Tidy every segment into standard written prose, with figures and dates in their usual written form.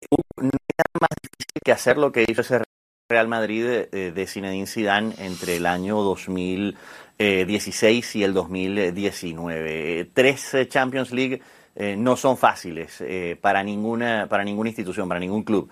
no era más difícil que hacer lo que hizo ese Real Madrid de Zinedine Zidane entre el año 2016 y el 2019. 3 Champions League no son fáciles para ninguna institución, para ningún club.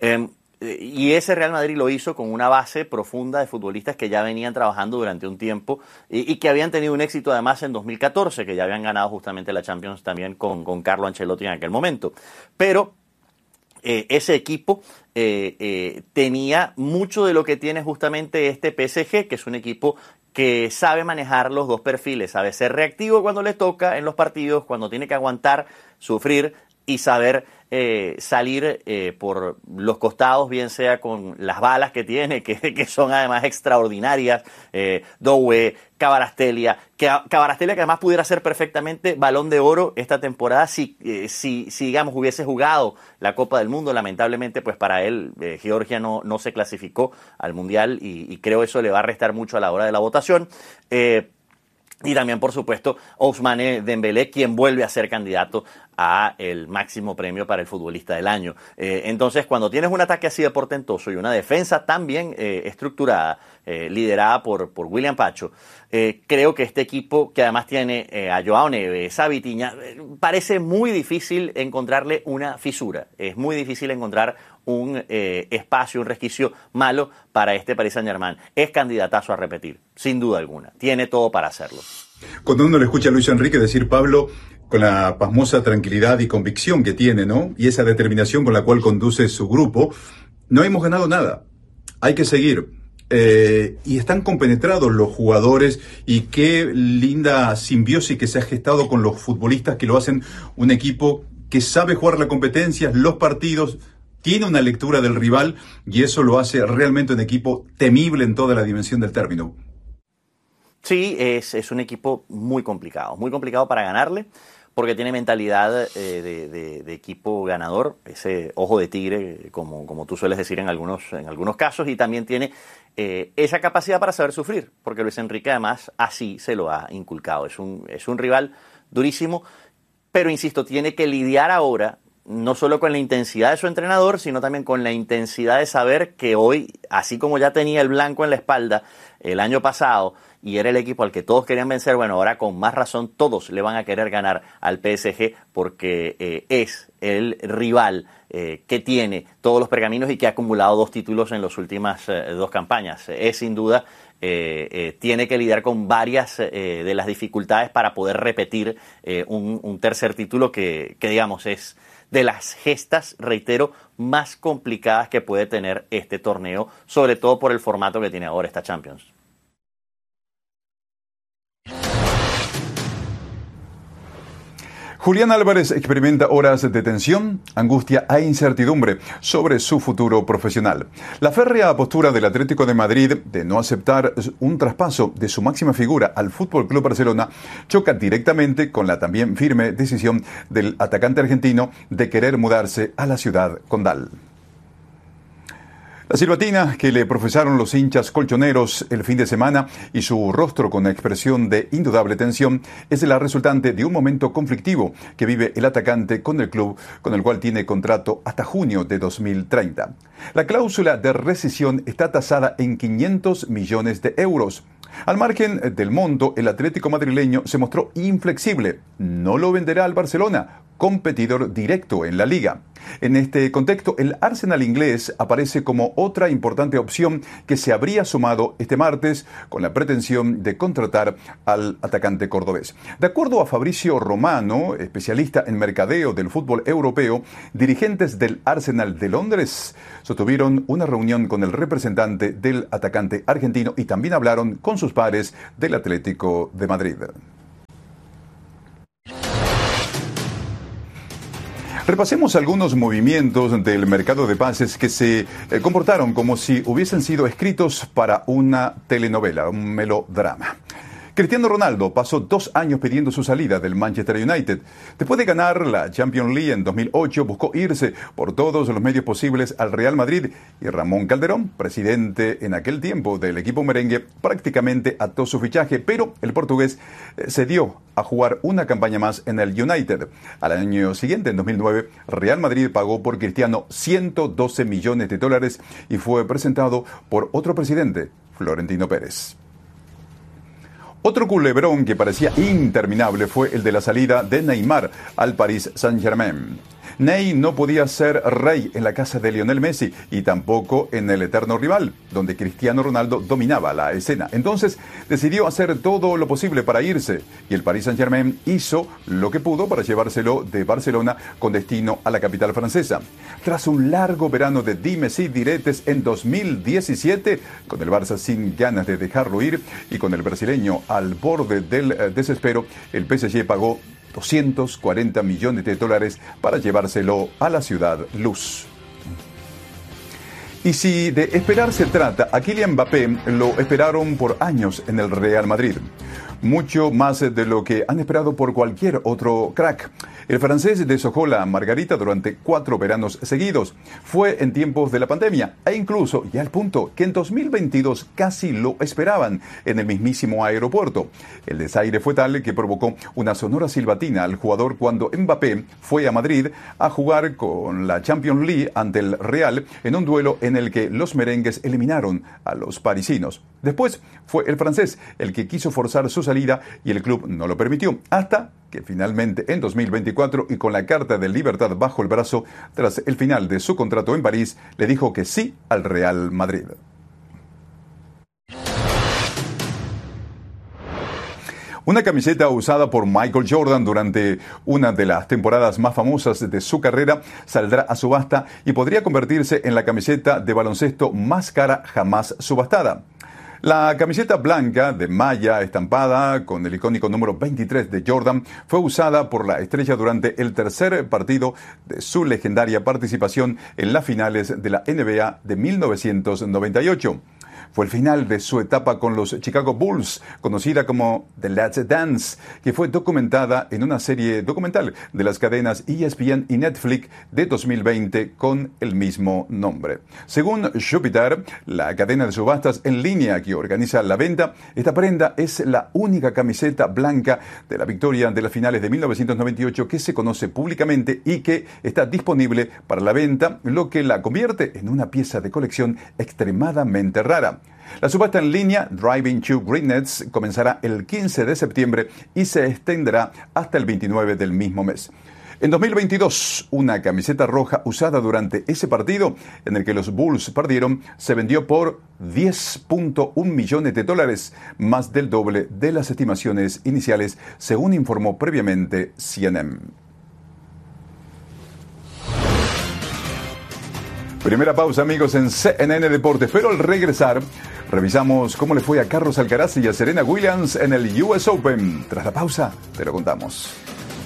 Y ese Real Madrid lo hizo con una base profunda de futbolistas que ya venían trabajando durante un tiempo y que habían tenido un éxito además en 2014, que ya habían ganado justamente la Champions también con Carlo Ancelotti en aquel momento. Pero ese equipo tenía mucho de lo que tiene justamente este PSG, que es un equipo que sabe manejar los dos perfiles, sabe ser reactivo cuando le toca en los partidos, cuando tiene que aguantar, sufrir y saber salir por los costados, bien sea con las balas que tiene, que son además extraordinarias, Doué, Kvaratskhelia, que además pudiera ser perfectamente Balón de Oro esta temporada si digamos hubiese jugado la Copa del Mundo. Lamentablemente pues para él Georgia no se clasificó al Mundial y creo eso le va a restar mucho a la hora de la votación. Y también, por supuesto, Ousmane Dembélé, quien vuelve a ser candidato a el máximo premio para el futbolista del año. Entonces, cuando tienes un ataque así de portentoso y una defensa tan bien estructurada, liderada por William Pacho, creo que este equipo, que además tiene a Joao Neves, a Vitinha, parece muy difícil encontrarle una fisura. Es muy difícil encontrar un espacio, un resquicio malo para este Paris Saint-Germain. Es candidatazo a repetir, sin duda alguna. Tiene todo para hacerlo. Cuando uno le escucha a Luis Enrique decir, Pablo, con la pasmosa tranquilidad y convicción que tiene, ¿no? Y esa determinación con la cual conduce su grupo, no hemos ganado nada. Hay que seguir. Y están compenetrados los jugadores y qué linda simbiosis que se ha gestado con los futbolistas que lo hacen un equipo que sabe jugar la competencia, los partidos, tiene una lectura del rival y eso lo hace realmente un equipo temible en toda la dimensión del término. Sí, es un equipo muy complicado para ganarle, porque tiene mentalidad de equipo ganador, ese ojo de tigre, como tú sueles decir en algunos casos, y también tiene esa capacidad para saber sufrir, porque Luis Enrique además así se lo ha inculcado. Es un rival durísimo, pero insisto, tiene que lidiar ahora no solo con la intensidad de su entrenador, sino también con la intensidad de saber que hoy, así como ya tenía el blanco en la espalda el año pasado, y era el equipo al que todos querían vencer, bueno, ahora con más razón todos le van a querer ganar al PSG porque es el rival que tiene todos los pergaminos y que ha acumulado 2 títulos en las últimas 2 campañas. Es sin duda, tiene que lidiar con varias de las dificultades para poder repetir un tercer título que digamos es de las gestas, reitero, más complicadas que puede tener este torneo, sobre todo por el formato que tiene ahora esta Champions. Julián Álvarez experimenta horas de tensión, angustia e incertidumbre sobre su futuro profesional. La férrea postura del Atlético de Madrid de no aceptar un traspaso de su máxima figura al Fútbol Club Barcelona choca directamente con la también firme decisión del atacante argentino de querer mudarse a la ciudad condal. La silbatina que le profesaron los hinchas colchoneros el fin de semana y su rostro con expresión de indudable tensión es la resultante de un momento conflictivo que vive el atacante con el club con el cual tiene contrato hasta junio de 2030. La cláusula de rescisión está tasada en 500 millones de euros. Al margen del monto, el Atlético madrileño se mostró inflexible. No lo venderá al Barcelona, competidor directo en la liga. En este contexto, el Arsenal inglés aparece como otra importante opción que se habría sumado este martes con la pretensión de contratar al atacante cordobés. De acuerdo a Fabricio Romano, especialista en mercadeo del fútbol europeo, dirigentes del Arsenal de Londres sostuvieron una reunión con el representante del atacante argentino y también hablaron con sus pares del Atlético de Madrid. Repasemos algunos movimientos del mercado de pases que se comportaron como si hubiesen sido escritos para una telenovela, un melodrama. Cristiano Ronaldo pasó 2 años pidiendo su salida del Manchester United. Después de ganar la Champions League en 2008, buscó irse por todos los medios posibles al Real Madrid y Ramón Calderón, presidente en aquel tiempo del equipo merengue, prácticamente ató su fichaje, pero el portugués cedió a jugar una campaña más en el United. Al año siguiente, en 2009, Real Madrid pagó por Cristiano $112 millones y fue presentado por otro presidente, Florentino Pérez. Otro culebrón que parecía interminable fue el de la salida de Neymar al Paris Saint-Germain. Ney no podía ser rey en la casa de Lionel Messi y tampoco en el eterno rival, donde Cristiano Ronaldo dominaba la escena. Entonces decidió hacer todo lo posible para irse y el Paris Saint-Germain hizo lo que pudo para llevárselo de Barcelona con destino a la capital francesa. Tras un largo verano de dimes y diretes en 2017, con el Barça sin ganas de dejarlo ir y con el brasileño al borde del desespero, el PSG pagó $240 millones para llevárselo a la ciudad luz. Y si de esperar se trata, a Kylian Mbappé lo esperaron por años en el Real Madrid. Mucho más de lo que han esperado por cualquier otro crack. El francés deshojó la margarita durante 4 veranos seguidos. Fue en tiempos de la pandemia e incluso ya al punto que en 2022 casi lo esperaban en el mismísimo aeropuerto. El desaire fue tal que provocó una sonora silbatina al jugador cuando Mbappé fue a Madrid a jugar con la Champions League ante el Real en un duelo en el que los merengues eliminaron a los parisinos. Después fue el francés el que quiso forzar su salida y el club no lo permitió, hasta que finalmente en 2024 y con la carta de libertad bajo el brazo, tras el final de su contrato en París, le dijo que sí al Real Madrid. Una camiseta usada por Michael Jordan durante una de las temporadas más famosas de su carrera saldrá a subasta y podría convertirse en la camiseta de baloncesto más cara jamás subastada. La camiseta blanca de malla estampada con el icónico número 23 de Jordan fue usada por la estrella durante el tercer partido de su legendaria participación en las finales de la NBA de 1998. Fue el final de su etapa con los Chicago Bulls, conocida como The Last Dance, que fue documentada en una serie documental de las cadenas ESPN y Netflix de 2020 con el mismo nombre. Según Jupiter, la cadena de subastas en línea que organiza la venta, esta prenda es la única camiseta blanca de la victoria de las finales de 1998 que se conoce públicamente y que está disponible para la venta, lo que la convierte en una pieza de colección extremadamente rara. La subasta en línea Driving to Greatness comenzará el 15 de septiembre y se extenderá hasta el 29 del mismo mes. En 2022, una camiseta roja usada durante ese partido en el que los Bulls perdieron se vendió por $10.1 millones, más del doble de las estimaciones iniciales, según informó previamente CNN. Primera pausa, amigos, en CNN Deportes, pero al regresar revisamos cómo le fue a Carlos Alcaraz y a Serena Williams en el US Open. Tras la pausa, te lo contamos.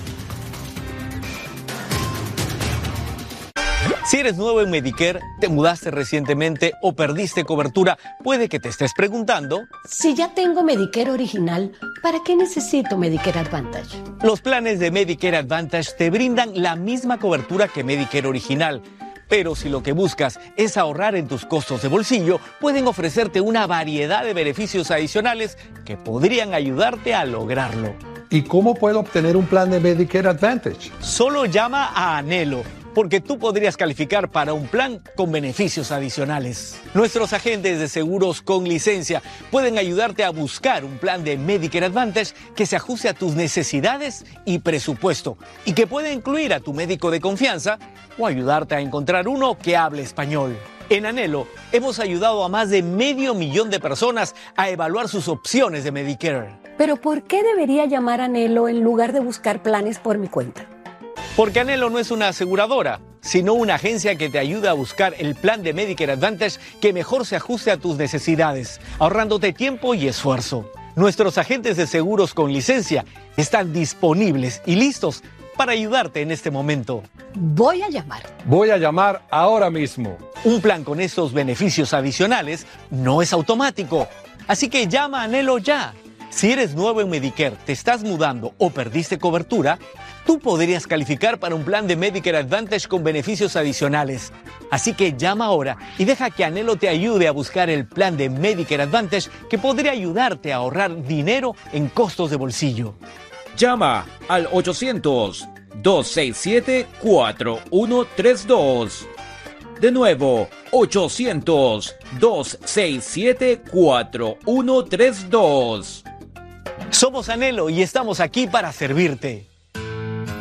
Si eres nuevo en Medicare, te mudaste recientemente o perdiste cobertura, puede que te estés preguntando: si ya tengo Medicare original, ¿para qué necesito Medicare Advantage? Los planes de Medicare Advantage te brindan la misma cobertura que Medicare original. Pero si lo que buscas es ahorrar en tus costos de bolsillo, pueden ofrecerte una variedad de beneficios adicionales que podrían ayudarte a lograrlo. ¿Y cómo puedo obtener un plan de Medicare Advantage? Solo llama a Anhelo, porque tú podrías calificar para un plan con beneficios adicionales. Nuestros agentes de seguros con licencia pueden ayudarte a buscar un plan de Medicare Advantage que se ajuste a tus necesidades y presupuesto y que pueda incluir a tu médico de confianza o ayudarte a encontrar uno que hable español. En Anhelo hemos ayudado a más de 500,000 de personas a evaluar sus opciones de Medicare. ¿Pero por qué debería llamar a Anhelo en lugar de buscar planes por mi cuenta? Porque Anhelo no es una aseguradora, sino una agencia que te ayuda a buscar el plan de Medicare Advantage que mejor se ajuste a tus necesidades, ahorrándote tiempo y esfuerzo. Nuestros agentes de seguros con licencia están disponibles y listos para ayudarte en este momento. Voy a llamar. Voy a llamar ahora mismo. Un plan con estos beneficios adicionales no es automático, así que llama a Anhelo ya. Si eres nuevo en Medicare, te estás mudando o perdiste cobertura, tú podrías calificar para un plan de Medicare Advantage con beneficios adicionales. Así que llama ahora y deja que Anhelo te ayude a buscar el plan de Medicare Advantage que podría ayudarte a ahorrar dinero en costos de bolsillo. Llama al 800-267-4132. De nuevo, 800-267-4132. Somos Anhelo y estamos aquí para servirte.